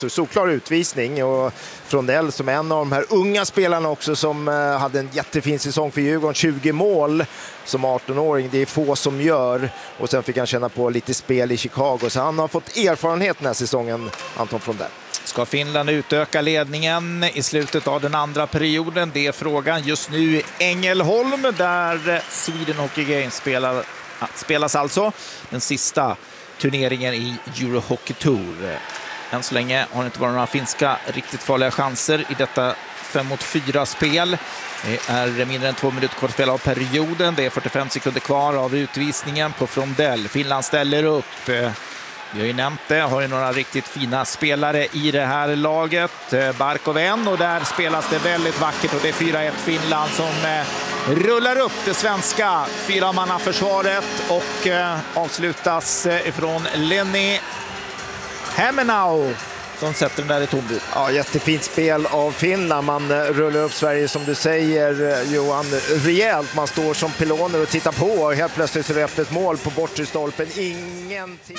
Såklar utvisning, och Frondell som en av de här unga spelarna också som hade en jättefin säsong för Djurgården, 20 mål som 18-åring, det är få som gör, och sen fick han känna på lite spel i Chicago, så han har fått erfarenhet den här säsongen, Anton Frondell. Ska Finland utöka ledningen i slutet av den andra perioden? Det är frågan just nu i Ängelholm där Sweden Hockey Games spelas alltså den sista turneringen i Euro Hockey Tour. Än så länge har det inte varit några finska riktigt farliga chanser i detta 5-mot-4-spel. Det är mindre än 2 minuter kvar spel av perioden. Det är 45 sekunder kvar av utvisningen på Frondell. Finland ställer upp. Vi har ju nämnt det, har ju några riktigt fina spelare i det här laget. Barkoven, och där spelas det väldigt vackert, och det är 4-1 Finland som rullar upp det svenska fyramannaförsvaret och avslutas ifrån Lenny Hämenau som sätter den där i tomrut. Ja, jättefint spel av Finland. Man rullar upp Sverige, som du säger, Johan, rejält. Man står som piloner och tittar på, och helt plötsligt är det öppet mål på bortre stolpen. Ingenting.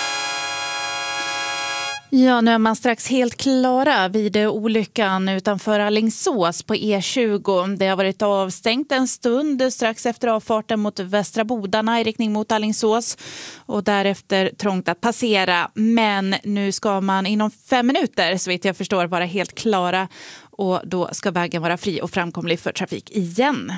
Ja, nu är man strax helt klara vid olyckan utanför Alingsås på E20. Det har varit avstängt en stund strax efter avfarten mot Västra Bodarna i riktning mot Alingsås, och därefter trångt att passera. Men nu ska man inom 5 minuter, så vitt jag förstår, vara helt klara, och då ska vägen vara fri och framkomlig för trafik igen.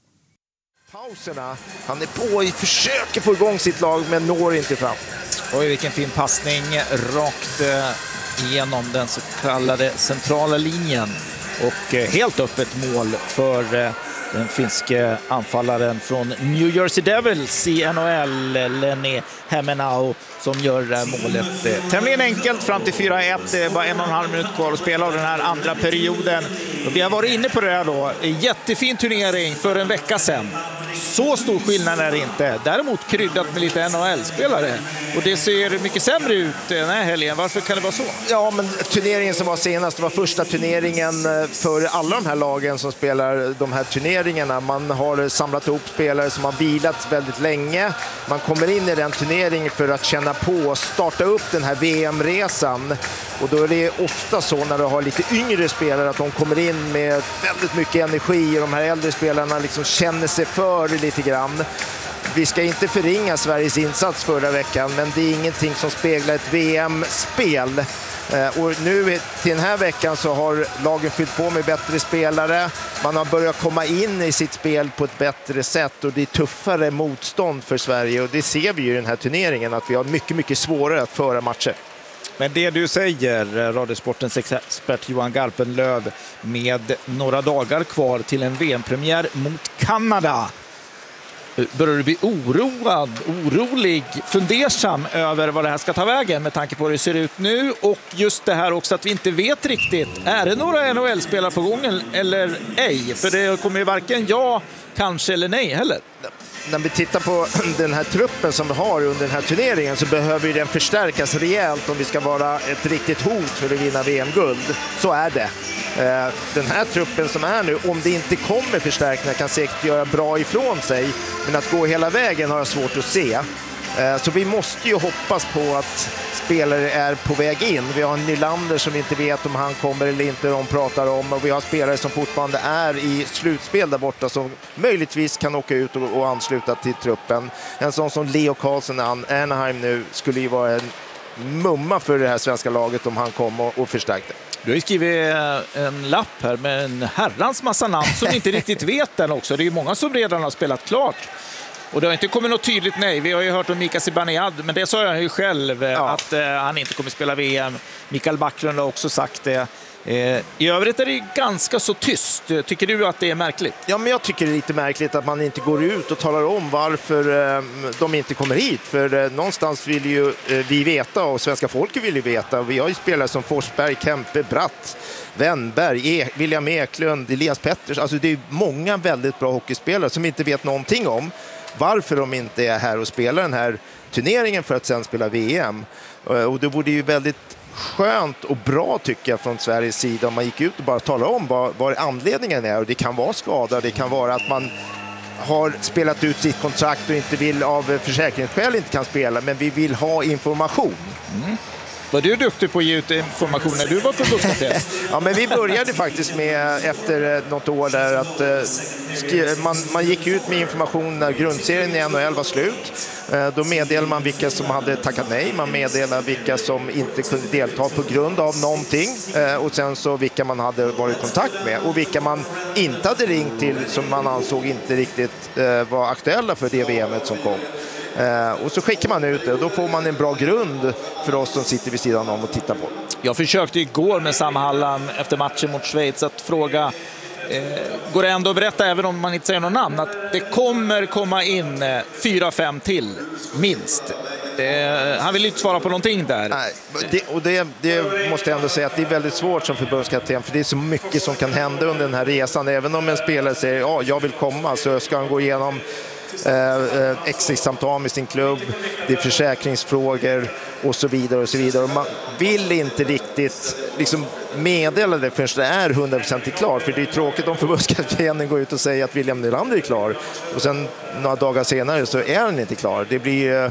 Pauserna. Han är på, försöker få igång sitt lag men når inte fram. Oj, vilken fin passning rakt igenom den så kallade centrala linjen, och helt öppet mål för den finske anfallaren från New Jersey Devils i NHL, Lenny Hämenau, som gör målet tämligen enkelt fram till 4-1. Det är bara 1,5 minut kvar att spela av den här andra perioden. Och vi har varit inne på det här då. Jättefin turnering för en vecka sedan. Så stor skillnad är det inte. Däremot kryddat med lite NHL-spelare. Och det ser mycket sämre ut den här helgen. Varför kan det vara så? Ja, men turneringen som var senast, det var första turneringen för alla de här lagen som spelar de här turneringarna. Man har samlat ihop spelare som har vilat väldigt länge. Man kommer in i den turneringen för att känna på och starta upp den här VM-resan. Och då är det ofta så när du har lite yngre spelare att de kommer in med väldigt mycket energi, och de här äldre spelarna liksom känner sig för lite grann. Vi ska inte förringa Sveriges insats förra veckan, men det är ingenting som speglar ett VM-spel. Och nu till den här veckan så har lagen fyllt på med bättre spelare. Man har börjat komma in i sitt spel på ett bättre sätt, och det är tuffare motstånd för Sverige. Och det ser vi ju i den här turneringen, att vi har mycket, mycket svårare att föra matcher. Men det du säger, Radiosportens expert Johan Garpenlöv, med några dagar kvar till en VM-premiär mot Kanada. Börjar du bli orolig, fundersam över vad det här ska ta vägen med tanke på hur det ser ut nu, och just det här också att vi inte vet riktigt, är det några NHL-spelare på gången eller ej? För det kommer ju varken ja, kanske eller nej heller. När vi tittar på den här truppen som vi har under den här turneringen, så behöver den förstärkas rejält om vi ska vara ett riktigt hot för att vinna VM-guld. Så är det. Den här truppen som är nu, om det inte kommer förstärkningar, kan säkert göra bra ifrån sig, men att gå hela vägen har jag svårt att se. Så vi måste ju hoppas på att spelare är på väg in. Vi har en Nylander som inte vet om han kommer eller inte, de pratar om, och vi har spelare som fortfarande är i slutspel där borta som möjligtvis kan åka ut och ansluta till truppen. En sån som Leo Karlsson Anaheim nu skulle ju vara en mumma för det här svenska laget om han kom och förstärkte. Du har ju skrivit en lapp här med en herrans massa namn som inte riktigt vet den också. Det är ju många som redan har spelat klart. Och det har inte kommit något tydligt nej. Vi har ju hört om Mika Zibanejad, men det sa jag ju själv att han inte kommer spela VM. Mikael Backlund har också sagt det. I övrigt är det ganska så tyst. Tycker du att det är märkligt? Ja, men jag tycker det är lite märkligt att man inte går ut och talar om varför de inte kommer hit. För någonstans vill ju vi veta, och svenska folket vill ju veta. Vi har ju spelare som Forsberg, Kempe, Bratt, Wennberg, William Eklund, Elias Petters. Alltså det är många väldigt bra hockeyspelare som inte vet någonting om varför de inte är här och spelar den här turneringen för att sen spela VM. Och det vore ju väldigt skönt och bra tycker jag från Sveriges sida om man gick ut och bara talade om vad anledningen är. Och det kan vara skada, det kan vara att man har spelat ut sitt kontrakt och inte vill av försäkringsskäl inte kan spela, men vi vill ha information. Var du duktig på att ge ut information när du var förbundskapten? Ja, men vi började faktiskt med, efter något år där, att man gick ut med information när grundserien i NHL var slut. Då meddelade man vilka som hade tackat nej, man meddelade vilka som inte kunde delta på grund av någonting, och sen så vilka man hade varit i kontakt med och vilka man inte hade ringt till som man ansåg inte riktigt var aktuella för det VMet som kom. Och så skickar man ut det och då får man en bra grund för oss som sitter vid sidan om och tittar på. Jag försökte igår med Sam Hallam efter matchen mot Schweiz att fråga, går det ändå att berätta, även om man inte säger någon namn, att det kommer komma in 4-5 till, minst. Han vill inte svara på någonting där. Nej, det måste jag ändå säga att det är väldigt svårt som förbundskapten, för det är så mycket som kan hända under den här resan. Även om en spelare säger ja, jag vill komma, så ska han gå igenom exit-samtal med sin klubb, det är försäkringsfrågor och så vidare och så vidare. Och man vill inte riktigt liksom meddela det förrän det är 100% klart, för det är tråkigt om förbundskaptenen går ut och säger att William Nylander är klar och sen några dagar senare så är han inte klar. Det blir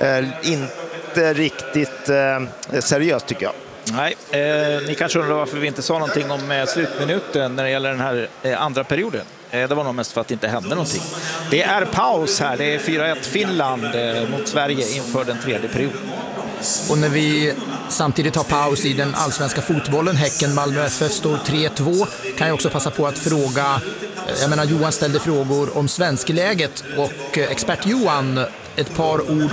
inte riktigt seriöst, tycker jag. Nej, ni kanske undrar varför vi inte sa någonting om slutminuten när det gäller den här andra perioden. Det var nog mest för att det inte hände någonting. Det är paus här, det är 4-1 Finland mot Sverige inför den tredje perioden. Och när vi samtidigt har paus i den allsvenska fotbollen, Häcken Malmö FF står 3-2, kan jag också passa på att fråga, jag menar Johan ställde frågor om svenskläget och expert Johan, ett par ord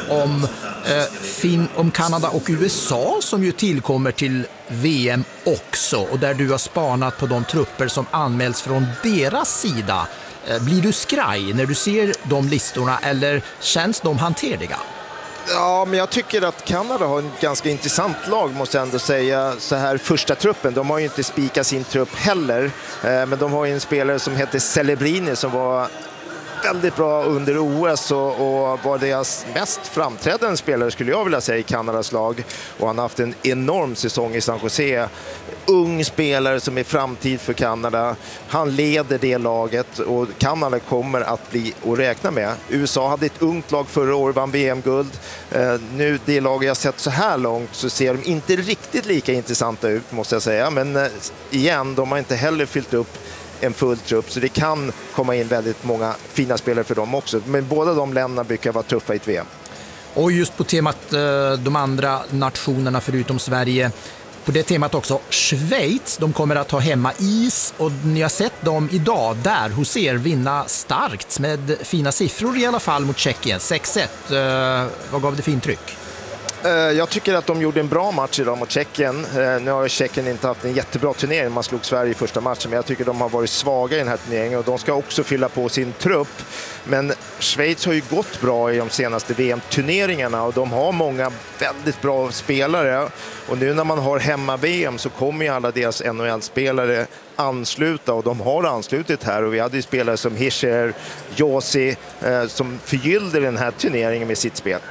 om Kanada och USA som ju tillkommer till VM också, och där du har spanat på de trupper som anmäls från deras sida. Blir du skraj när du ser de listorna eller känns de hanterliga? Ja, men jag tycker att Kanada har en ganska intressant lag, måste jag ändå säga. Så här, första truppen, de har ju inte spikat sin trupp heller, men de har ju en spelare som heter Celebrini som var väldigt bra under OS och var deras mest framträdande spelare, skulle jag vilja säga, i Kanadas lag. Och han har haft en enorm säsong i San Jose. Ung spelare som är framtid för Kanada. Han leder det laget och Kanada kommer att bli att räkna med. USA hade ett ungt lag förra året, vann VM-guld. Nu, det lag jag sett så här långt, så ser de inte riktigt lika intressanta ut, måste jag säga. Men igen, de har inte heller fyllt upp en full trupp, så det kan komma in väldigt många fina spelare för dem också. Men båda de länderna brukar vara tuffa i ett VM. Och just på temat de andra nationerna förutom Sverige, på det temat också, Schweiz, de kommer att ha hemma is, och ni har sett dem idag där hos er vinna starkt med fina siffror i alla fall mot Tjeckien, 6-1. Vad gav det för intryck? Jag tycker att de gjorde en bra match idag mot Tjeckien. Nu har Tjeckien inte haft en jättebra turnering. Man slog Sverige i första matchen, men jag tycker de har varit svaga i den här turneringen och de ska också fylla på sin trupp. Men Schweiz har ju gått bra i de senaste VM-turneringarna och de har många väldigt bra spelare. Och nu när man har hemma-VM så kommer ju alla deras NHL-spelare ansluta, och de har anslutit här. Och vi hade ju spelare som Hischer, Josi som förgyllde den här turneringen med sitt spel.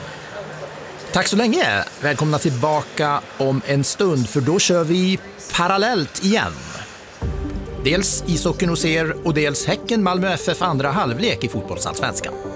Tack så länge. Välkomna tillbaka om en stund, för då kör vi parallellt igen. Dels ishockeyn hos er och dels Häcken Malmö FF andra halvlek i fotbollsallsvenskan.